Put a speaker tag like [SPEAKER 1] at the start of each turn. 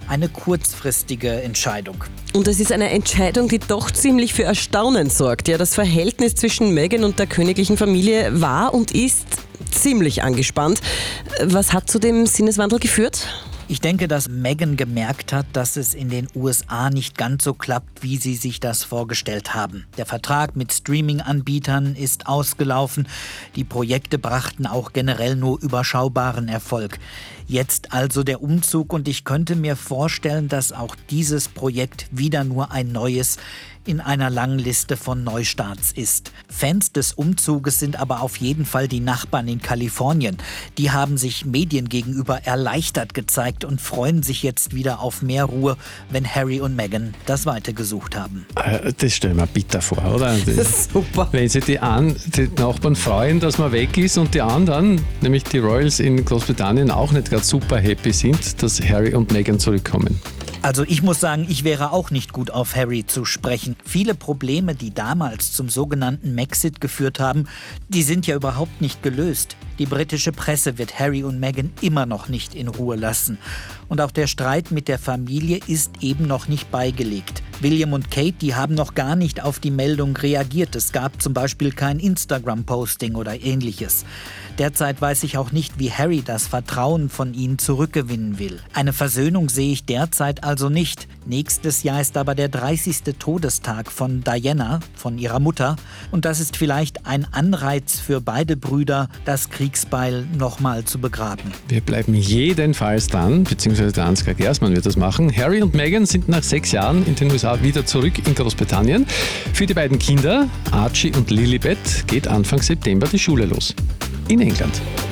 [SPEAKER 1] eine kurzfristige Entscheidung.
[SPEAKER 2] Und es ist eine Entscheidung, die doch ziemlich für Erstaunen sorgt. Ja, das Verhältnis zwischen Meghan und der königlichen Familie war und ist ziemlich angespannt. Was hat zu dem Sinneswandel geführt?
[SPEAKER 1] Ich denke, dass Meghan gemerkt hat, dass es in den USA nicht ganz so klappt, wie sie sich das vorgestellt haben. Der Vertrag mit Streaming-Anbietern ist ausgelaufen. Die Projekte brachten auch generell nur überschaubaren Erfolg. Jetzt also der Umzug und ich könnte mir vorstellen, dass auch dieses Projekt wieder nur ein neues in einer langen Liste von Neustarts ist. Fans des Umzuges sind aber auf jeden Fall die Nachbarn in Kalifornien. Die haben sich Medien gegenüber erleichtert gezeigt und freuen sich jetzt wieder auf mehr Ruhe, wenn Harry und Meghan das Weite gesucht haben.
[SPEAKER 3] Das stelle ich mir bitter vor, oder?
[SPEAKER 2] Das ist super.
[SPEAKER 3] Wenn sich die Nachbarn freuen, dass man weg ist und die anderen, nämlich die Royals in Großbritannien, auch nicht gerade super happy sind, dass Harry und Meghan zurückkommen.
[SPEAKER 1] Also ich muss sagen, ich wäre auch nicht gut auf Harry zu sprechen. Viele Probleme, die damals zum sogenannten Maxit geführt haben, die sind ja überhaupt nicht gelöst. Die britische Presse wird Harry und Meghan immer noch nicht in Ruhe lassen. Und auch der Streit mit der Familie ist eben noch nicht beigelegt. William und Kate, die haben noch gar nicht auf die Meldung reagiert. Es gab zum Beispiel kein Instagram-Posting oder ähnliches. Derzeit weiß ich auch nicht, wie Harry das Vertrauen von ihnen zurückgewinnen will. Eine Versöhnung sehe ich derzeit also nicht. Nächstes Jahr ist aber der 30. Todestag von Diana, von ihrer Mutter. Und das ist vielleicht ein Anreiz für beide Brüder, das Kriegsbeil nochmal zu begraben.
[SPEAKER 3] Wir bleiben jedenfalls dran, beziehungsweise der Ansgar Gersmann wird das machen. Harry und Meghan sind nach 6 Jahren in den USA wieder zurück in Großbritannien. Für die beiden Kinder, Archie und Lilibet, geht Anfang September die Schule los. In England.